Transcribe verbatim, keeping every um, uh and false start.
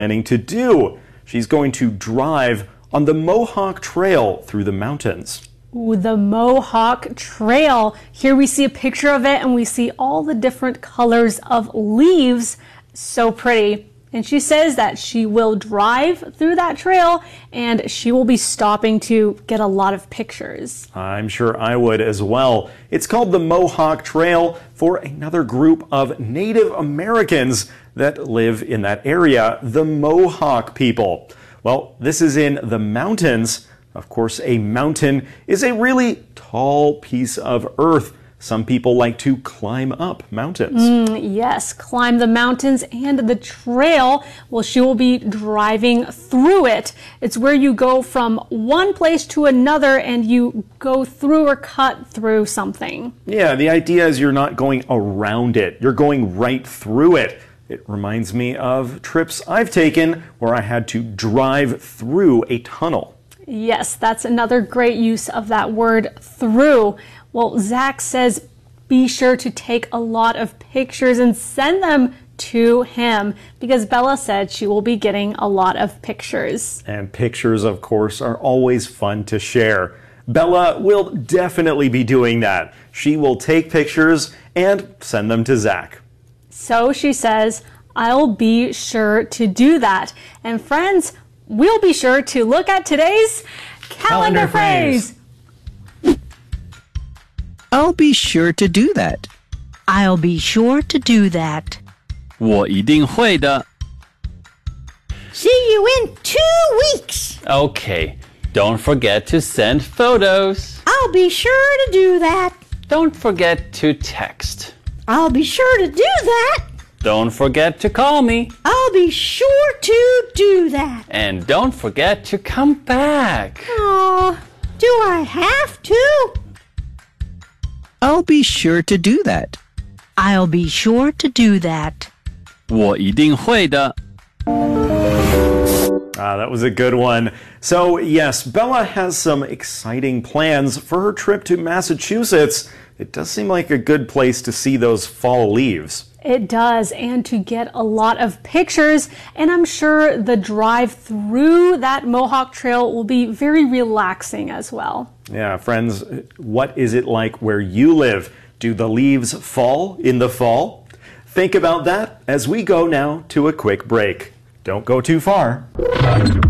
planning to do. She's going to drive on the Mohawk Trail through the mountains. Ooh, the Mohawk Trail. Here we see a picture of it and we see all the different colors of leaves. So pretty. And she says that she will drive through that trail and she will be stopping to get a lot of pictures. I'm sure I would as well. It's called the Mohawk Trail for another group of Native Americans that live in that area, the Mohawk people. Well, this is in the mountains. Of course, a mountain is a really tall piece of earth. Some people like to climb up mountains. Mm, yes, climb the mountains and the trail. Well, she will be driving through it. It's where you go from one place to another and you go through or cut through something. Yeah, the idea is you're not going around it. You're going right through it. It reminds me of trips I've taken where I had to drive through a tunnel. Yes, that's another great use of that word, through. Well, Zach says be sure to take a lot of pictures and send them to him because Bella said she will be getting a lot of pictures. And pictures, of course, are always fun to share. Bella will definitely be doing that. She will take pictures and send them to Zach. So she says, I'll be sure to do that. And friends, we'll be sure to look at today's calendar, calendar phrase. phrase. I'll be sure to do that. I'll be sure to do that. 我一定会的. See you in two weeks. Okay, don't forget to send photos. I'll be sure to do that. Don't forget to text. I'll be sure to do that. Don't forget to call me. I'll be sure to do that. And don't forget to come back. Oh, do I have to? I'll be sure to do that. I'll be sure to do that. 我一定会的. Ah, that was a good one. So, yes, Bella has some exciting plans for her trip to Massachusetts. It does seem like a good place to see those fall leaves. It does, and to get a lot of pictures, and I'm sure the drive through that Mohawk Trail will be very relaxing as well. Yeah, friends, what is it like where you live? Do the leaves fall in the fall? Think about that as we go now to a quick break. Don't go too far.